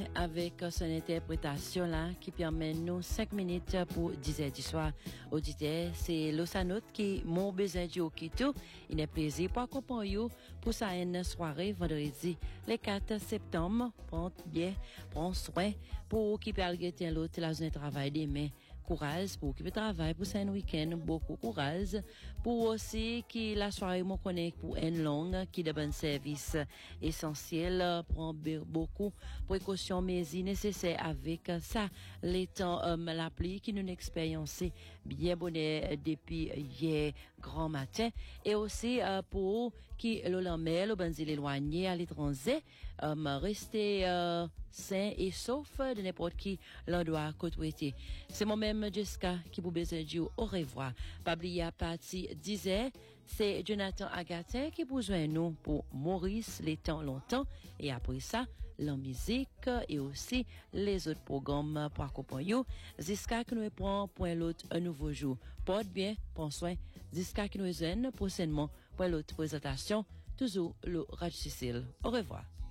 bien avec son interprétation là qui permet nous 5 minutes pour 10 heures du soir. Auditeur, c'est Losanote qui mon besoin du Okito. Il est plaisir pour accompagner pour sa soirée vendredi le 4 septembre. Prends soin pour qui peut aller l'autre la journée de travail demain. Courage pour qui peut travailler pour un week-end, beaucoup courage pour aussi qui la soirée me connaît pour une longue qui de bon service essentiel prend beaucoup précautions mesures nécessaires avec ça les temps la pluie qui nous expérience bien bonnet depuis hier grand matin et aussi pour qui le lendemain le bon éloigné à l'étranger rester sain et sauf de n'importe qui l'endroit côtoyer. C'est moi-même Jessica qui vous besoin de dire au revoir. Pas oublier à partir 10h, c'est Jonathan Agatin qui vous joint nous pour Maurice les temps longtemps et après ça, la musique et aussi les autres programmes pour accompagner jusqu'à que nous prend pour l'autre un nouveau jour. Porte bien, prends soin jusqu'à que nous joignent prochainement pour l'autre présentation toujours le Radio Cécile. Au revoir.